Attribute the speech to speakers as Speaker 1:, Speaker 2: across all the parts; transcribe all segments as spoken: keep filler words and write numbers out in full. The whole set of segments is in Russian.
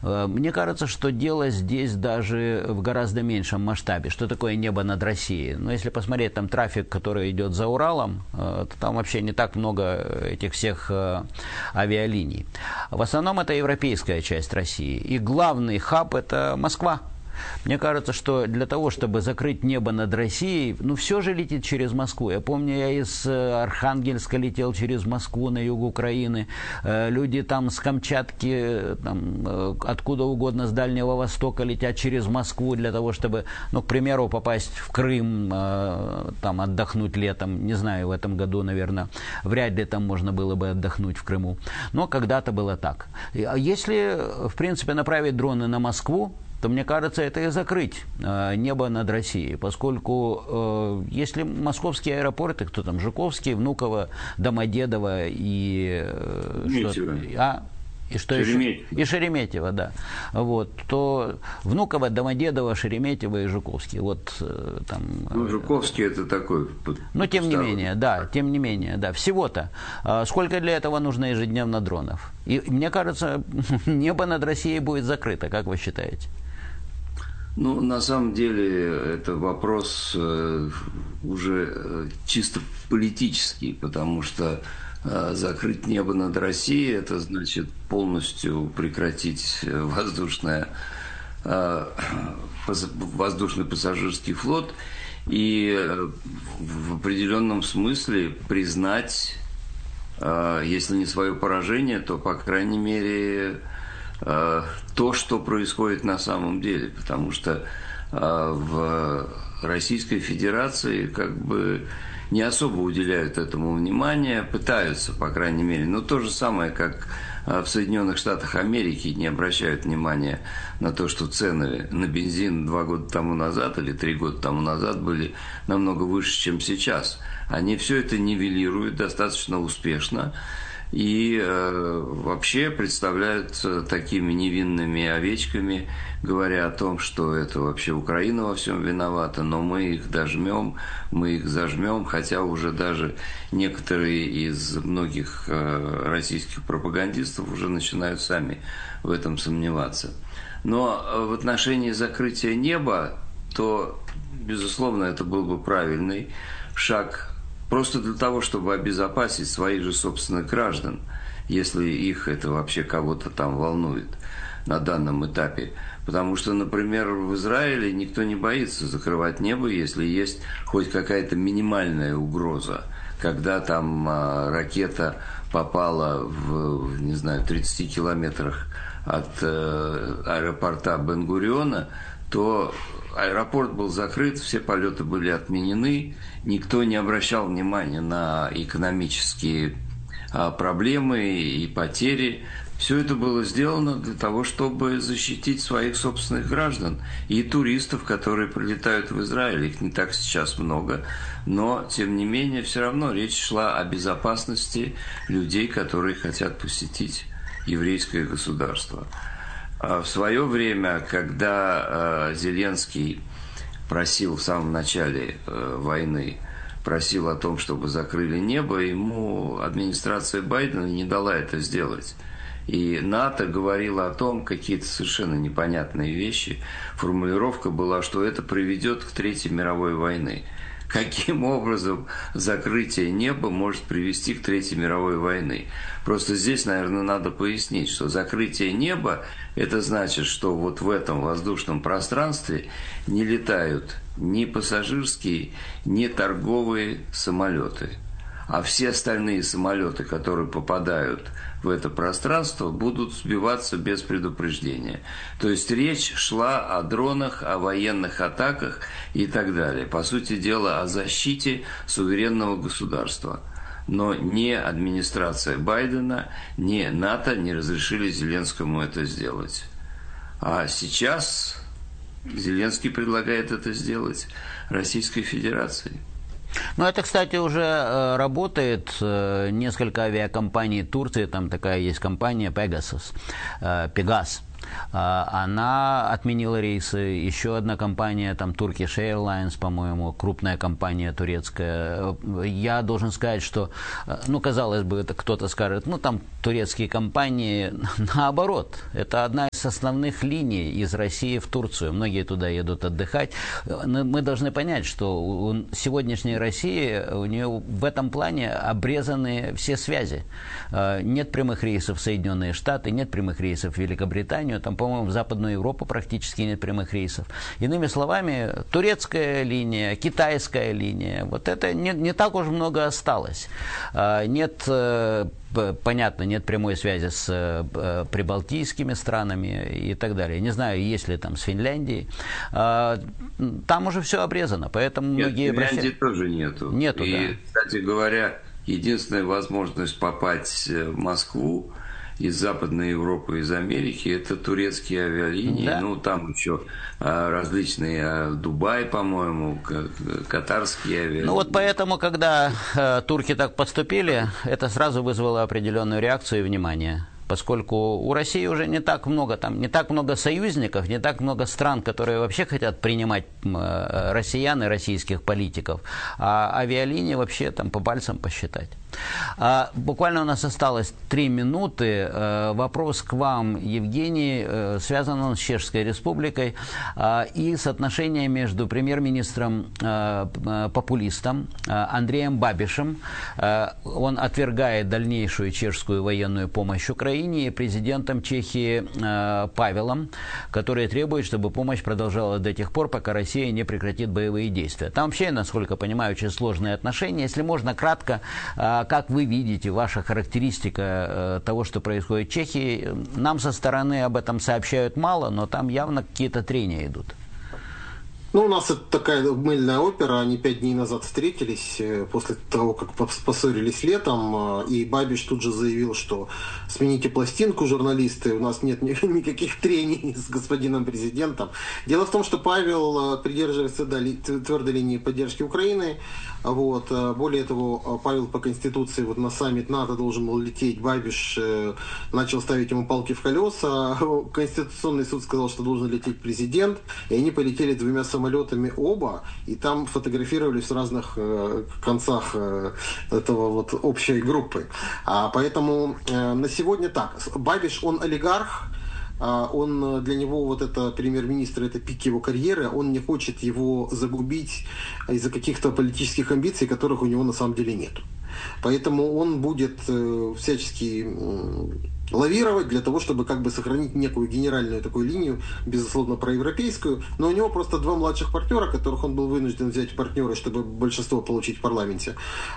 Speaker 1: Мне кажется, что дело здесь даже в гораздо меньшем масштабе. Что такое небо над Россией? Но если посмотреть там трафик, который идет за Уралом, то там вообще не так много этих всех авиалиний. В основном это европейская часть России. И главный хаб – это Москва. Мне кажется, что для того, чтобы закрыть небо над Россией, ну, все же летит через Москву. Я помню, я из Архангельска летел через Москву на юг Украины. Люди там с Камчатки, там, откуда угодно, с Дальнего Востока летят через Москву для того, чтобы, ну, к примеру, попасть в Крым, там, отдохнуть летом. Не знаю, в этом году, наверное, вряд ли там можно было бы отдохнуть в Крыму. Но когда-то было так. Если, в принципе, направить дроны на Москву, то, мне кажется, это и закрыть э, небо над Россией, поскольку э, если московские аэропорты, кто там, Жуковский, Внуково, Домодедово и... Э, что, а, и что еще? И Шереметьево, да. Вот, то Внуково, Домодедово, Шереметьево и Жуковский. Вот э, там...
Speaker 2: Ну, Жуковский это такой...
Speaker 1: Ну, тем не менее, да, тем не менее, да. Всего-то. Э, сколько для этого нужно ежедневно дронов? И мне кажется, небо над Россией будет закрыто, как вы считаете?
Speaker 2: Ну, на самом деле, это вопрос э, уже э, чисто политический, потому что э, закрыть небо над Россией, это значит полностью прекратить воздушное, э, воздушный пассажирский флот и э, в определенном смысле признать, э, если не свое поражение, то, по крайней мере, то, что происходит на самом деле, потому что в Российской Федерации как бы не особо уделяют этому внимания, пытаются, по крайней мере, но то же самое, как в Соединенных Штатах Америки не обращают внимания на то, что цены на бензин два года тому назад или три года тому назад были намного выше, чем сейчас. Они все это нивелируют достаточно успешно. И э, вообще представляют такими невинными овечками, говоря о том, что это вообще Украина во всем виновата, но мы их дожмем, мы их зажмем, хотя уже даже некоторые из многих э, российских пропагандистов уже начинают сами в этом сомневаться. Но в отношении закрытия неба, то, безусловно, это был бы правильный шаг. Просто для того, чтобы обезопасить своих же собственных граждан, если их это вообще кого-то там волнует на данном этапе. Потому что, например, в Израиле никто не боится закрывать небо, если есть хоть какая-то минимальная угроза. Когда там а, ракета попала в, не знаю, тридцати километрах от э, аэропорта Бен-Гуриона, то аэропорт был закрыт, все полеты были отменены, никто не обращал внимания на экономические а, проблемы и потери. Все это было сделано для того, чтобы защитить своих собственных граждан и туристов, которые прилетают в Израиль. Их не так сейчас много, но, тем не менее, все равно речь шла о безопасности людей, которые хотят посетить еврейское государство. В свое время, когда Зеленский просил в самом начале войны, просил о том, чтобы закрыли небо, ему администрация Байдена не дала это сделать. И НАТО говорило о том, какие-то совершенно непонятные вещи. Формулировка была, что это приведет к Третьей мировой войне. Каким образом закрытие неба может привести к Третьей мировой войне? Просто здесь, наверное, надо пояснить, что закрытие неба – это значит, что вот в этом воздушном пространстве не летают ни пассажирские, ни торговые самолеты. А все остальные самолеты, которые попадают в это пространство, будут сбиваться без предупреждения. То есть речь шла о дронах, о военных атаках и так далее. По сути дела, о защите суверенного государства. Но ни администрация Байдена, ни НАТО не разрешили Зеленскому это сделать. А сейчас Зеленский предлагает это сделать Российской Федерации.
Speaker 1: Ну, это, кстати, уже э, работает. Э, несколько авиакомпаний Турции, там такая есть компания Pegasus, э, Pegas. Э, она отменила рейсы. Еще одна компания, там Turkish Airlines, по-моему, крупная компания турецкая. Я должен сказать, что, э, ну, казалось бы, это кто-то скажет, ну, там турецкие компании, наоборот, это одна из из основных линий из России в Турцию. Многие туда едут отдыхать. Мы должны понять, что у сегодняшней России, у нее в этом плане обрезаны все связи. Нет прямых рейсов в Соединенные Штаты, нет прямых рейсов в Великобританию, там, по-моему, в Западную Европу практически нет прямых рейсов. Иными словами, турецкая линия, китайская линия, вот это не, не так уж много осталось. Нет, понятно, нет прямой связи с прибалтийскими странами и так далее. Не знаю, есть ли там с Финляндией. Там уже все обрезано, поэтому
Speaker 2: нет,
Speaker 1: многие...
Speaker 2: Финляндии
Speaker 1: обращают...
Speaker 2: тоже нету.
Speaker 1: Нету,
Speaker 2: и,
Speaker 1: да.
Speaker 2: Кстати говоря, единственная возможность попасть в Москву из Западной Европы, из Америки, это турецкие авиалинии. Да. Ну, там еще а, различные, а, Дубай, по-моему, катарские авиалинии.
Speaker 1: Ну, вот поэтому, когда э, турки так поступили, это сразу вызвало определенную реакцию и внимание. Поскольку у России уже не так много, там, не так много союзников, не так много стран, которые вообще хотят принимать э, россиян и российских политиков, а авиалинии вообще там по пальцам посчитать. А, буквально у нас осталось три минуты. А, вопрос к вам, Евгений, а, связан он с Чешской Республикой а, и с отношением между премьер-министром а, популистом а, Андреем Бабишем. А, он отвергает дальнейшую чешскую военную помощь Украине, и президентом Чехии а, Павелом, который требует, чтобы помощь продолжалась до тех пор, пока Россия не прекратит боевые действия. Там вообще, насколько я понимаю, очень сложные отношения. Если можно кратко, как вы видите, ваша характеристика того, что происходит в Чехии? Нам со стороны об этом сообщают мало, но там явно какие-то трения идут.
Speaker 3: Ну, у нас это такая мыльная опера. Они пять дней назад встретились после того, как поссорились летом. И Бабиш тут же заявил, что смените пластинку, журналисты, у нас нет никаких трений с господином президентом. Дело в том, что Павел придерживается твердой линии поддержки Украины. Вот. Более того, Павел по Конституции вот на саммит НАТО должен был лететь. Бабиш начал ставить ему палки в колеса. Конституционный суд сказал, что должен лететь президент. И они полетели двумя самолетами. самолетами оба, и там фотографировались в разных э, концах э, этого вот общей группы. А, поэтому э, на сегодня так. Бабиш, он олигарх, а, он для него вот это премьер-министр, это пик его карьеры, он не хочет его загубить из-за каких-то политических амбиций, которых у него на самом деле нет. Поэтому он будет э, всячески э, лавировать для того, чтобы как бы сохранить некую генеральную такую линию, безусловно, проевропейскую. Но у него просто два младших партнера, которых он был вынужден взять в партнеры, чтобы большинство получить в парламенте.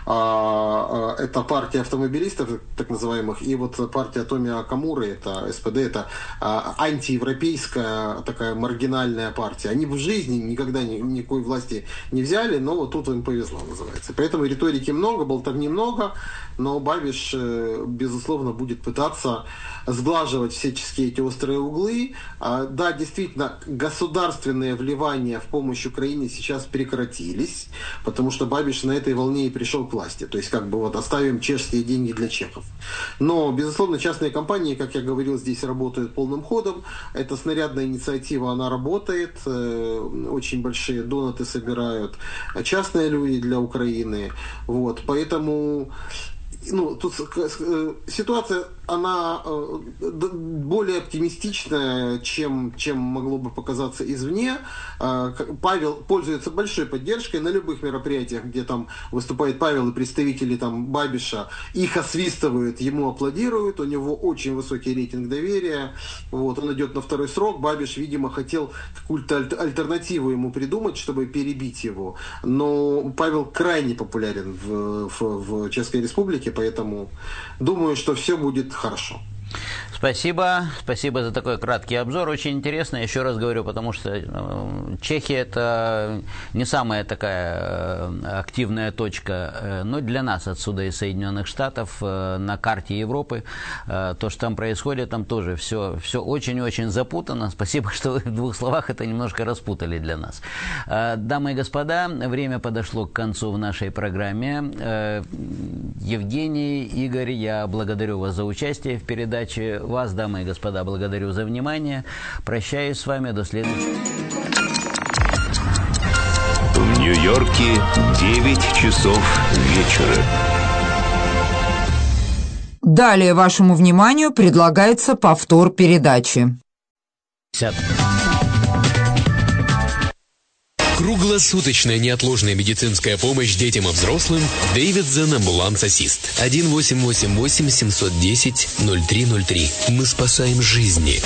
Speaker 3: Это партия автомобилистов, так называемых, и вот партия Томио Камуры, это СПД, это антиевропейская такая маргинальная партия. Они в жизни никогда никакой власти не взяли, но вот тут им повезло, называется. Поэтому риторики много, болтовни много, но Бабиш, безусловно, будет пытаться сглаживать всяческие эти острые углы. Да, действительно, государственные вливания в помощь Украине сейчас прекратились, потому что Бабиш на этой волне и пришел к власти. То есть, как бы вот оставим чешские деньги для чехов. Но, безусловно, частные компании, как я говорил, здесь работают полным ходом. Это снарядная инициатива, она работает. Очень большие донаты собирают частные люди для Украины. Вот, поэтому... Ну, тут ситуация, она более оптимистичная, чем, чем могло бы показаться извне. Павел пользуется большой поддержкой на любых мероприятиях, где там выступает Павел и представители там Бабиша, их освистывают, ему аплодируют, у него очень высокий рейтинг доверия. Вот, он идет на второй срок. Бабиш, видимо, хотел какую-то альтернативу ему придумать, чтобы перебить его. Но Павел крайне популярен в, в, в Чешской Республике, поэтому думаю, что все будет хорошо.
Speaker 1: Спасибо. Спасибо за такой краткий обзор. Очень интересно, еще раз говорю, потому что Чехия – это не самая такая активная точка, но для нас отсюда из Соединенных Штатов на карте Европы. То, что там происходит, там тоже все, все очень-очень запутано. Спасибо, что вы в двух словах это немножко распутали для нас. Дамы и господа, время подошло к концу в нашей программе. Евгений, Игорь, я благодарю вас за участие в передаче. Вас, дамы и господа, благодарю за внимание. Прощаюсь с вами до следующего.
Speaker 4: В Нью-Йорке девять часов вечера.
Speaker 5: Далее вашему вниманию предлагается повтор передачи. Круглосуточная неотложная медицинская помощь детям и взрослым Дэвидсон Амбуланс Ассист. один восемь восемь восемь семьсот десять ноль три ноль три. Мы спасаем жизни.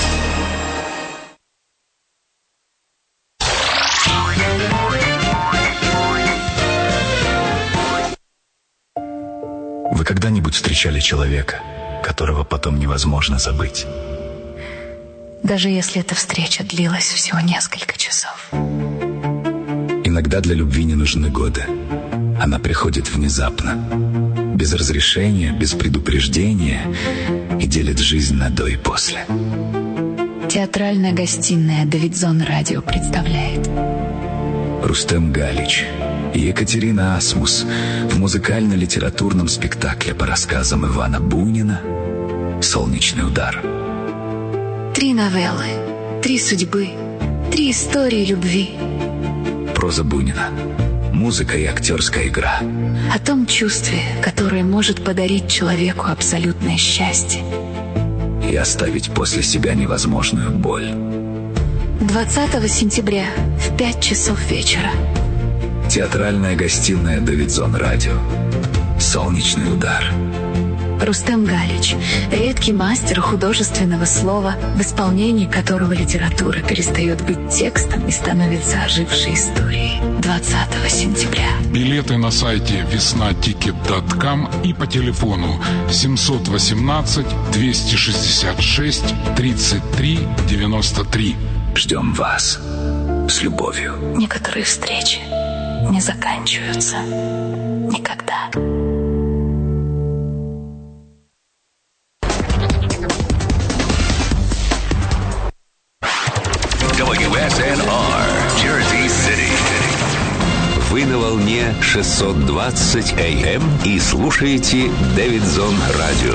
Speaker 6: Вы когда-нибудь встречали человека, которого потом невозможно забыть?
Speaker 7: Даже если эта встреча длилась всего несколько часов.
Speaker 6: Иногда для любви не нужны годы. Она приходит внезапно, без разрешения, без предупреждения и делит жизнь на до и после.
Speaker 7: Театральная гостиная «Дэвидсон Радио» представляет
Speaker 6: Рустем Галич и Екатерина Асмус в музыкально-литературном спектакле по рассказам Ивана Бунина «Солнечный удар».
Speaker 7: Три новеллы, три судьбы, три истории любви.
Speaker 6: Проза Бунина, музыка и актерская игра.
Speaker 7: О том чувстве, которое может подарить человеку абсолютное счастье.
Speaker 6: И оставить после себя невозможную боль.
Speaker 7: двадцатого сентября в пять часов вечера.
Speaker 6: Театральная гостиная «Дэвидсон Радио». «Солнечный удар».
Speaker 7: Рустем Галич, редкий мастер художественного слова, в исполнении которого литература перестает быть текстом и становится ожившей историей. двадцатого сентября.
Speaker 8: Билеты на сайте весна тикет точка ком и по телефону семьсот восемнадцать двести шестьдесят шесть тридцать три девяносто три.
Speaker 6: Ждем вас с любовью.
Speaker 7: Некоторые встречи не заканчиваются никогда.
Speaker 4: дабл ю эс эн ар, Jersey City. Вы на волне шестьсот двадцать эй эм и слушаете Дэвидсон Радио.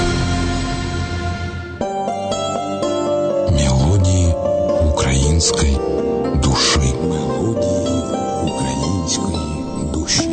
Speaker 8: Мелодии украинской души. Мелодии украинской души.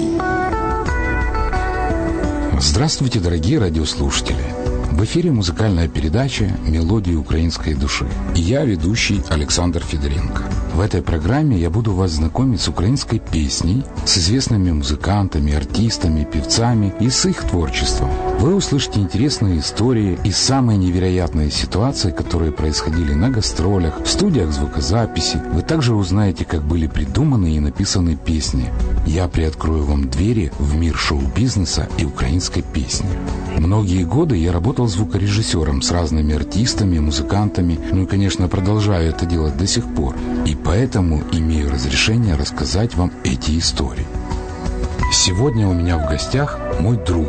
Speaker 8: Здравствуйте, дорогие радиослушатели. В эфире музыкальная передача «Мелодии украинской души». И я, ведущий Александр Федоренко. В этой программе я буду вас знакомить с украинской песней, с известными музыкантами, артистами, певцами и с их творчеством. Вы услышите интересные истории и самые невероятные ситуации, которые происходили на гастролях, в студиях звукозаписи. Вы также узнаете, как были придуманы и написаны песни. Я приоткрою вам двери в мир шоу-бизнеса и украинской песни. Многие годы я работал звукорежиссером с разными артистами, музыкантами, ну и, конечно, продолжаю это делать до сих пор. И поэтому имею разрешение рассказать вам эти истории. Сегодня у меня в гостях мой друг,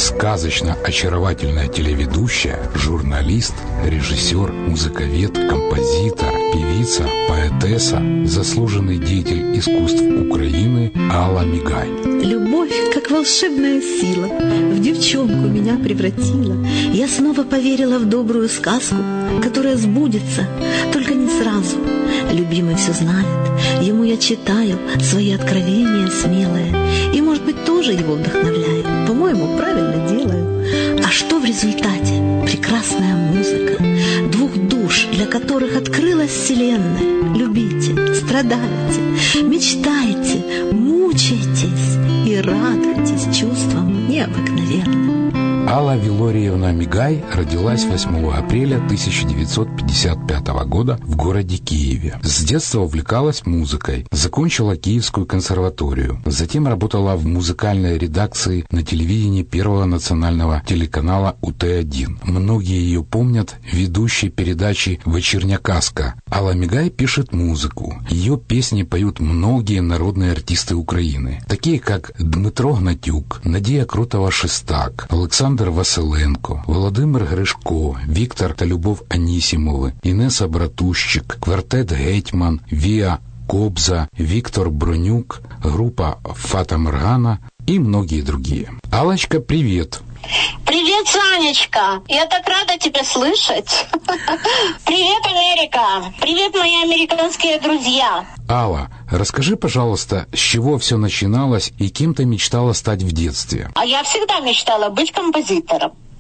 Speaker 8: сказочно-очаровательная телеведущая, журналист, режиссер, музыковед, композитор, певица, поэтесса, заслуженный деятель искусств Украины Алла Мигай.
Speaker 9: Любовь, как волшебная сила, в девчонку меня превратила. Я снова поверила в добрую сказку, которая сбудется, только не сразу. Любимый все знает, ему я читаю свои откровения смелые. И, может быть, тоже его вдохновляю. По-моему, правильно делаю. А что в результате? Прекрасная музыка. Двух душ, для которых открылась вселенная. Любите, страдайте, мечтайте, мучайтесь и радуйтесь чувствам необыкновенным.
Speaker 8: Алла Вилорьевна Мигай родилась восьмого апреля тысяча девятьсот пятьдесят пятого года в городе Киеве. С детства увлекалась музыкой, закончила Киевскую консерваторию. Затем работала в музыкальной редакции на телевидении Первого национального телеканала У Т один. Многие ее помнят ведущей передачи «Вечерня казка». Алла Мигай пишет музыку. Ее песни поют многие народные артисты Украины, такие как Дмитро Гнатюк, Надія Крутова-Шестак, Олександр Василенко, Володимир Гришко, Віктор та Любов Анісімови, Інеса Братущик, квартет «Гетьман», Віа Кобза, Виктор Бронюк, группа «Фата Моргана» и многие другие. Аллочка, привет!
Speaker 10: Привет, Санечка! Я так рада тебя слышать. Привет, Америка! Привет, мои американские друзья!
Speaker 8: Алла, расскажи, пожалуйста, с чего все начиналось и кем ты мечтала стать в детстве?
Speaker 10: А я всегда мечтала быть композитором.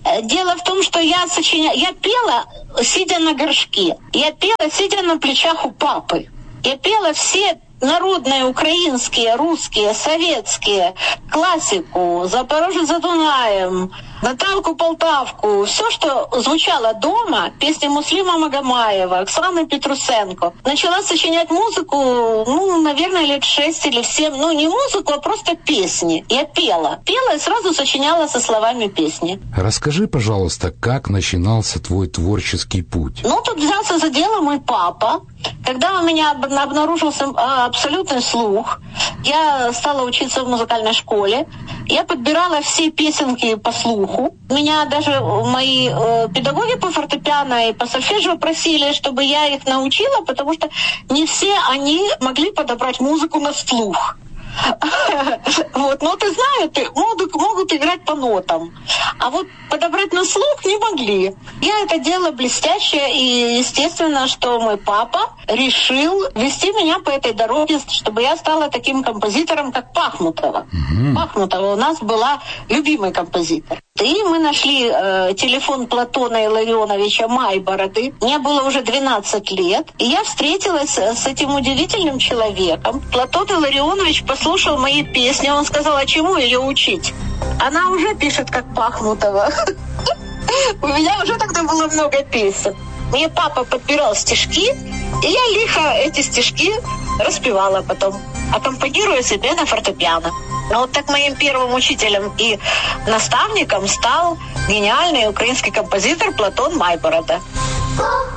Speaker 10: Дело в том, что я сочиняла, я пела, сидя на горшке. Я пела, сидя на плечах у папы. Я пела все народные, украинские, русские, советские, классику, «Запорожец за Дунаем», «Наталку Полтавку», все, что звучало дома, песни Муслима Магомаева, Оксаны Петрусенко. Начала сочинять музыку, ну, наверное, лет шесть или семь. Ну, не музыку, а просто песни. Я пела. Пела и сразу сочиняла со словами песни.
Speaker 8: Расскажи, пожалуйста, как начинался твой творческий путь?
Speaker 10: Ну, тут взялся за дело мой папа. Когда у меня обнаружился абсолютный слух, я стала учиться в музыкальной школе. Я подбирала все песенки по слуху. Меня даже мои э, педагоги по фортепиано и по сольфеджио просили, чтобы я их научила, потому что не все они могли подобрать музыку на слух. Вот, но ты знаешь, могут, могут играть по нотам. А вот подобрать на слух не могли. Я это делала блестяще, и естественно, что мой папа решил вести меня по этой дороге, чтобы я стала таким композитором, как Пахмутова. Mm-hmm. Пахмутова у нас была любимый композитор. И мы нашли э, телефон Платона Илларионовича Майбороды. Мне было уже двенадцать лет, и я встретилась с этим удивительным человеком. Платон Илларионович послушал мои песни, он сказал, а чему ее учить? Она уже пишет, как Пахмутова. У меня уже тогда было много песен. Мне папа подбирал стишки, и я лихо эти стишки распевала потом, аккомпанируя себе на фортепиано. Но вот так моим первым учителем и наставником стал гениальный украинский композитор Платон Майборода.